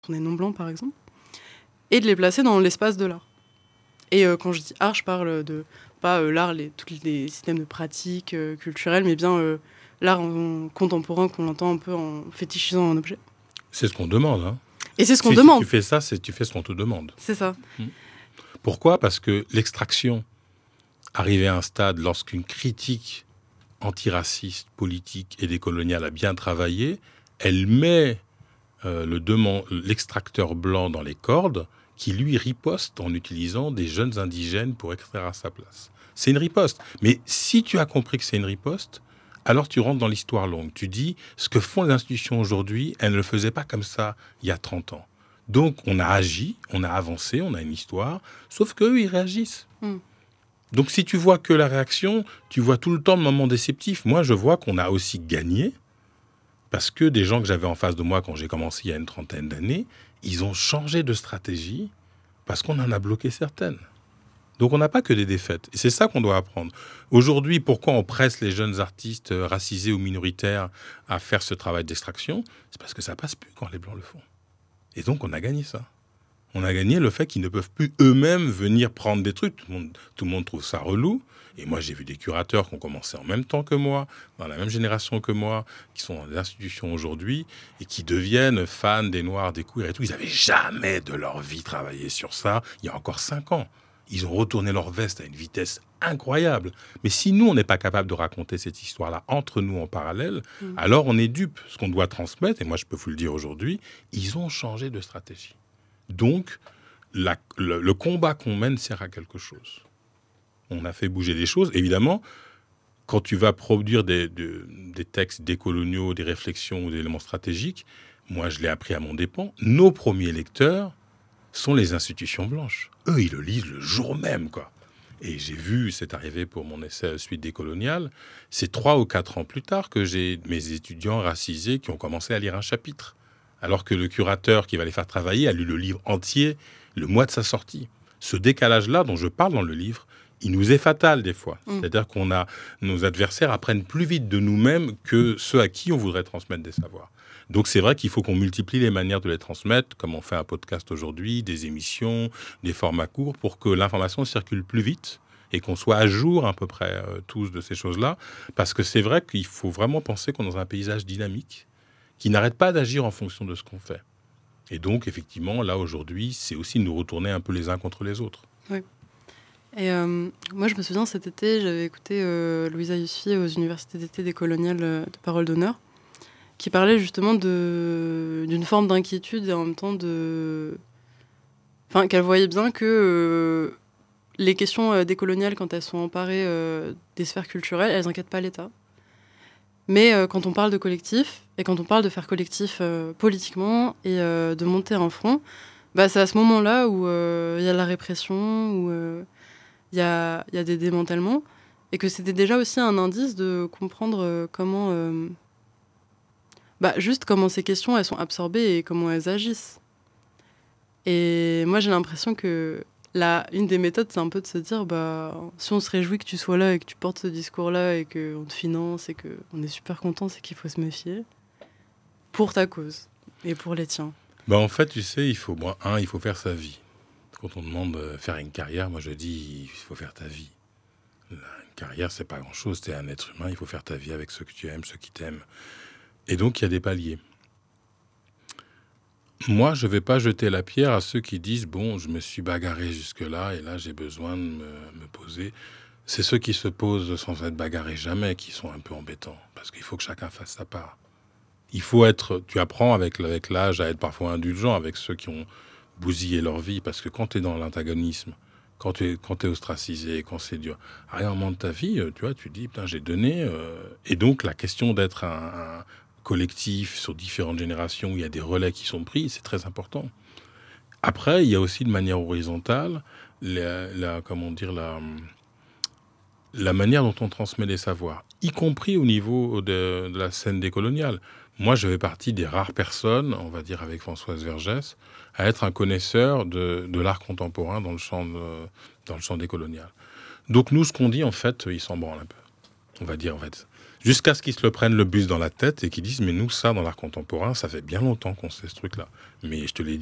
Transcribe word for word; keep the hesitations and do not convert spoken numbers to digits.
on est non blanc par exemple, et de les placer dans l'espace de l'art. Et euh, quand je dis art, je parle de pas euh, l'art, les, tous les systèmes de pratiques euh, culturelles, mais bien euh, l'art en, en contemporain qu'on entend un peu en fétichisant un objet. C'est ce qu'on demande. Hein. Et c'est ce qu'on si, demande. Si tu fais ça, c'est, tu fais ce qu'on te demande. C'est ça. Mmh. Pourquoi ? Parce que l'extraction, arrivée à un stade lorsqu'une critique antiraciste, politique et décoloniale a bien travaillé, elle met euh, le demand, l'extracteur blanc dans les cordes, qui lui riposte en utilisant des jeunes indigènes pour extraire à sa place. C'est une riposte. Mais si tu as compris que c'est une riposte, alors tu rentres dans l'histoire longue. Tu dis, ce que font les institutions aujourd'hui, elles ne le faisaient pas comme ça il y a trente ans. Donc on a agi, on a avancé, on a une histoire, sauf qu'eux, ils réagissent. Mm. Donc si tu vois que la réaction, tu vois tout le temps le moment déceptif. Moi, je vois qu'on a aussi gagné, parce que des gens que j'avais en face de moi quand j'ai commencé il y a une trentaine d'années, ils ont changé de stratégie parce qu'on en a bloqué certaines. Donc on n'a pas que des défaites. Et c'est ça qu'on doit apprendre. Aujourd'hui, pourquoi on presse les jeunes artistes racisés ou minoritaires à faire ce travail d'extraction ? C'est parce que ça passe plus quand les Blancs le font. Et donc on a gagné ça. On a gagné le fait qu'ils ne peuvent plus eux-mêmes venir prendre des trucs. Tout le monde, tout le monde trouve ça relou. Et moi, j'ai vu des curateurs qui ont commencé en même temps que moi, dans la même génération que moi, qui sont dans des institutions aujourd'hui et qui deviennent fans des Noirs, des queers et tout. Ils n'avaient jamais de leur vie travaillé sur ça il y a encore cinq ans. Ils ont retourné leur veste à une vitesse incroyable. Mais si nous, on n'est pas capable de raconter cette histoire-là entre nous en parallèle, mmh. alors on est dupe. Ce qu'on doit transmettre, et moi je peux vous le dire aujourd'hui, ils ont changé de stratégie. Donc, la, le, le combat qu'on mène sert à quelque chose. On a fait bouger les choses. Évidemment, quand tu vas produire des, de, des textes décoloniaux, des réflexions ou des éléments stratégiques, moi, je l'ai appris à mon dépens, nos premiers lecteurs sont les institutions blanches. Eux, ils le lisent le jour même, quoi. Et j'ai vu, c'est arrivé pour mon essai Suite décoloniale, c'est trois ou quatre ans plus tard que j'ai mes étudiants racisés qui ont commencé à lire un chapitre. Alors que le curateur qui va les faire travailler a lu le livre entier le mois de sa sortie. Ce décalage-là, dont je parle dans le livre, il nous est fatal des fois. Mmh. C'est-à-dire qu'on a nos adversaires apprennent plus vite de nous-mêmes que ceux à qui on voudrait transmettre des savoirs. Donc c'est vrai qu'il faut qu'on multiplie les manières de les transmettre, comme on fait un podcast aujourd'hui, des émissions, des formats courts, pour que l'information circule plus vite et qu'on soit à jour à peu près euh, tous de ces choses-là. Parce que c'est vrai qu'il faut vraiment penser qu'on est dans un paysage dynamique qui n'arrête pas d'agir en fonction de ce qu'on fait. Et donc, effectivement, là, aujourd'hui, c'est aussi nous retourner un peu les uns contre les autres. Oui. Et euh, moi, je me souviens, cet été, j'avais écouté euh, Louisa Yusufi aux universités d'été décoloniales de Parole d'honneur, qui parlait justement de, d'une forme d'inquiétude et en même temps de... Enfin, qu'elle voyait bien que euh, les questions euh, décoloniales, quand elles sont emparées euh, des sphères culturelles, elles n'inquiètent pas l'État. Mais euh, quand on parle de collectif, et quand on parle de faire collectif euh, politiquement, et euh, de monter un front, bah, c'est à ce moment-là où il euh, y a la répression, où il euh, y, a, y a des démantèlements, et que c'était déjà aussi un indice de comprendre euh, comment... Euh, bah, juste comment ces questions, elles sont absorbées et comment elles agissent. Et moi, j'ai l'impression que là, une des méthodes, c'est un peu de se dire, bah, si on se réjouit que tu sois là et que tu portes ce discours-là et qu'on te finance et qu'on est super content, c'est qu'il faut se méfier pour ta cause et pour les tiens. Bah en fait, tu sais, il faut, bon, un, il faut faire sa vie. Quand on demande de faire une carrière, moi je dis, il faut faire ta vie. Une carrière, c'est pas grand-chose, t'es un être humain, il faut faire ta vie avec ceux que tu aimes, ceux qui t'aiment. Et donc, il y a des paliers. Moi, je ne vais pas jeter la pierre à ceux qui disent « Bon, je me suis bagarré jusque-là et là, j'ai besoin de me, me poser ». C'est ceux qui se posent sans être bagarrés jamais qui sont un peu embêtants parce qu'il faut que chacun fasse sa part. Il faut être... Tu apprends avec, avec l'âge à être parfois indulgent avec ceux qui ont bousillé leur vie parce que quand tu es dans l'antagonisme, quand tu es, quand tu es ostracisé, quand c'est dur, à un moment de ta vie, tu vois, tu te dis « Putain, j'ai donné euh... ». Et donc, la question d'être un... un collectif sur différentes générations où il y a des relais qui sont pris, c'est très important. Après, il y a aussi de manière horizontale la, la, comment dire, la, la manière dont on transmet les savoirs, y compris au niveau de, de la scène décoloniale. Moi, je fais partie des rares personnes, on va dire avec Françoise Vergès, à être un connaisseur de, de l'art contemporain dans le champ, de, dans le champ décolonial. Donc nous, ce qu'on dit, en fait, il s'en branle un peu. On va dire, en fait, Jusqu'à ce qu'ils se le prennent le bus dans la tête et qu'ils disent, mais nous, ça, dans l'art contemporain, ça fait bien longtemps qu'on sait ce truc-là. Mais je te l'ai